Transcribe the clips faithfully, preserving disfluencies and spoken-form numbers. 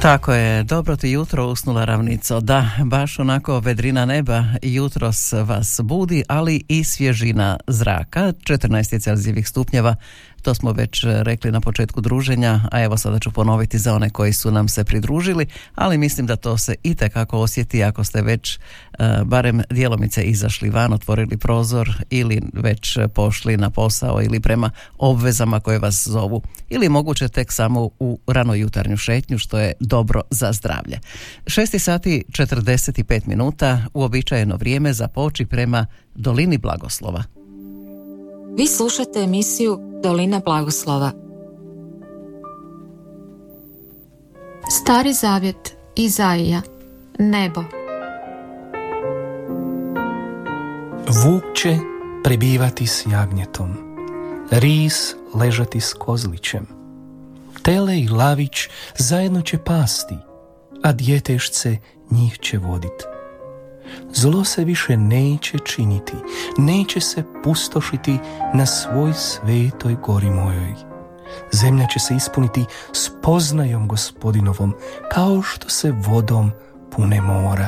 Tako je, dobro ti jutro usnula ravnico. Da, baš onako vedrina neba jutros vas budi, ali i svježina zraka, četrnaest Celzijevih stupnjeva. To smo već rekli na početku druženja, a evo sada ću ponoviti za one koji su nam se pridružili, ali mislim da to se itekako osjeti ako ste već uh, barem djelomice izašli van, otvorili prozor ili već pošli na posao ili prema obvezama koje vas zovu, ili moguće tek samo u ranojutarnju šetnju, što je dobro za zdravlje. šest sati četrdeset pet minuta, uobičajeno vrijeme za poći prema Dolini Blagoslova. Vi slušate emisiju Dolina Blagoslova. Stari zavjet, Izaija, nebo. Vuk će prebivati s jagnjetom, ris ležati s kozlićem, tele i lavić zajedno će pasti, a djetešce njih će voditi. Zlo se više neće činiti, neće se pustošiti na svoj svetoj gori mojoj. Zemlja će se ispuniti spoznajom Gospodinovom, kao što se vodom pune mora.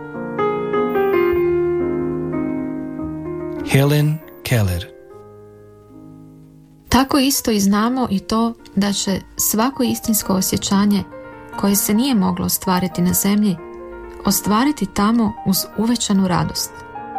Helen Keller. Tako isto i znamo i to da će svako istinsko osjećanje koje se nije moglo ostvariti na zemlji ostvariti tamo uz uvećanu radost.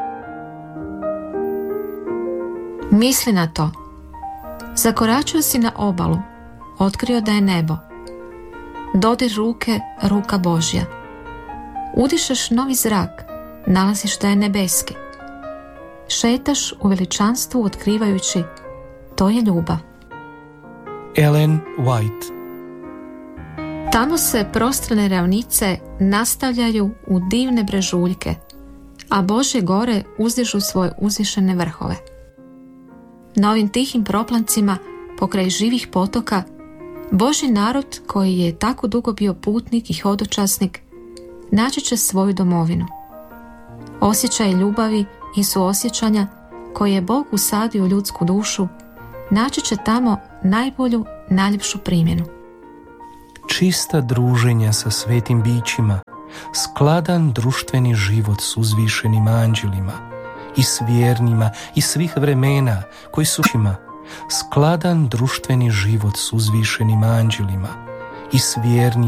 Misli na to. Zakoračio si na obalu, otkrio da je nebo. Dodir ruke, ruka Božja. Udišeš novi zrak, nalaziš da je nebeski. Šetaš u veličanstvu otkrivajući, to je ljubav. Ellen White. Tamo se prostrane ravnice nastavljaju u divne brežuljke, a Božje gore uzdižu svoje uzvišene vrhove. Na ovim tihim proplancima, pokraj živih potoka, Božji narod, koji je tako dugo bio putnik i hodočasnik, naći će svoju domovinu. Osjećaj ljubavi i suosjećanja koje je Bog usadio u ljudsku dušu, naći će tamo najbolju, najljepšu primjenu. Čista druženja sa svetim bićima, skladan društveni život s uzvišenim anđelima i s vjernima i svih vremena koji su šima, skladan društveni život s uzvišenim anđelima i s vjernim